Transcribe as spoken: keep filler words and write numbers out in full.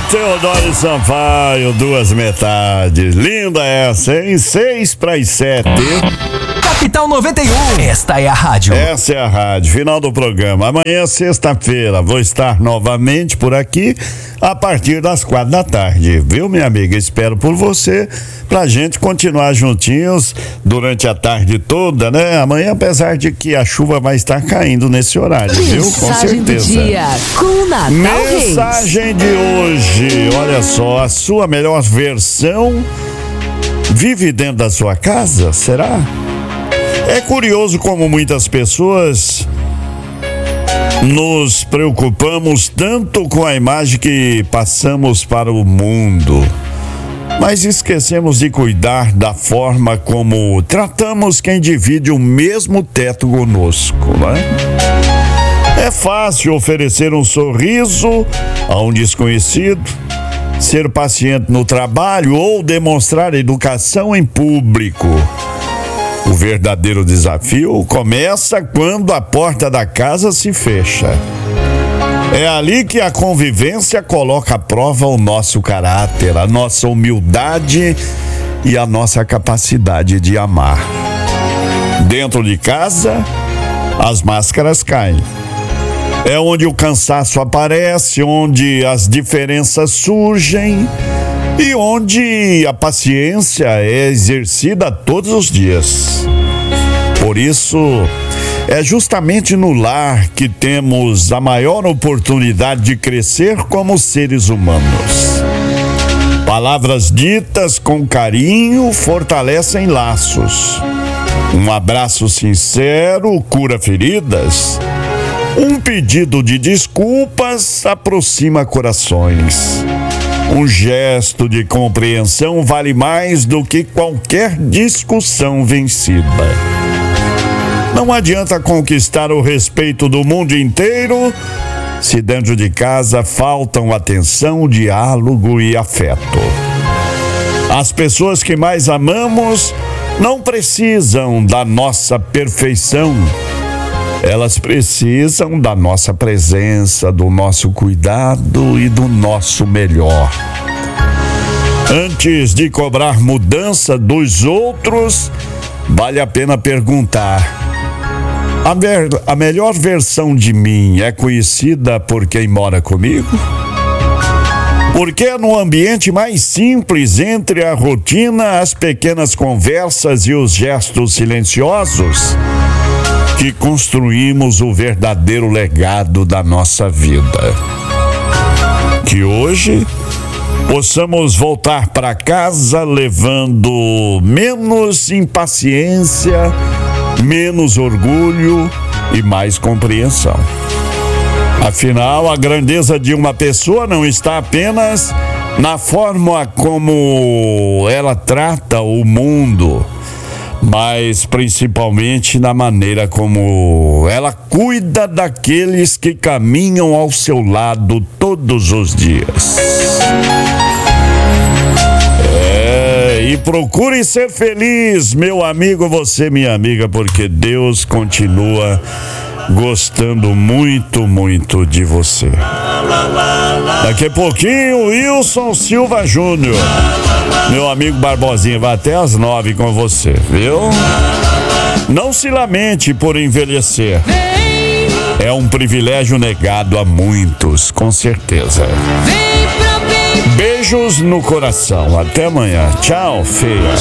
Teodoro Sampaio, duas metades. Linda essa, hein? Seis para as sete. Capital noventa e um. Esta é a rádio. Essa é a rádio. Final do programa. Amanhã, sexta-feira, vou estar novamente por aqui a partir das quatro da tarde. Viu, minha amiga? Espero por você pra gente continuar juntinhos durante a tarde toda, né? Amanhã, apesar de que a chuva vai estar caindo nesse horário, viu? Com Mensagem do certeza. dia com Natal Reis. Mensagem de hoje. Olha só, a sua melhor versão vive dentro da sua casa? Será? É curioso como muitas pessoas nos preocupamos tanto com a imagem que passamos para o mundo, mas esquecemos de cuidar da forma como tratamos quem divide o mesmo teto conosco, né? É fácil oferecer um sorriso a um desconhecido, ser paciente no trabalho ou demonstrar educação em público. O verdadeiro desafio começa quando a porta da casa se fecha. É ali que a convivência coloca à prova o nosso caráter, a nossa humildade e a nossa capacidade de amar. Dentro de casa, as máscaras caem. É onde o cansaço aparece, onde as diferenças surgem e onde a paciência é exercida todos os dias. Por isso, é justamente no lar que temos a maior oportunidade de crescer como seres humanos. Palavras ditas com carinho fortalecem laços. Um abraço sincero cura feridas. Um pedido de desculpas aproxima corações. Um gesto de compreensão vale mais do que qualquer discussão vencida. Não adianta conquistar o respeito do mundo inteiro se dentro de casa faltam atenção, diálogo e afeto. As pessoas que mais amamos não precisam da nossa perfeição. Elas precisam da nossa presença, do nosso cuidado e do nosso melhor. Antes de cobrar mudança dos outros, vale a pena perguntar: a, ver, a melhor versão de mim é conhecida por quem mora comigo? Porque é no ambiente mais simples, entre a rotina, as pequenas conversas e os gestos silenciosos, que construímos o verdadeiro legado da nossa vida. Que hoje possamos voltar para casa levando menos impaciência, menos orgulho e mais compreensão. Afinal, a grandeza de uma pessoa não está apenas na forma como ela trata o mundo, mas principalmente na maneira como ela cuida daqueles que caminham ao seu lado todos os dias. É, e procure ser feliz, meu amigo, você, minha amiga, porque Deus continua gostando muito, muito de você. Daqui a pouquinho, Wilson Silva Júnior, meu amigo Barbosinha, vai até às nove com você, viu? Não se lamente por envelhecer. É um privilégio negado a muitos, com certeza. Beijos no coração. Até amanhã. Tchau, feia.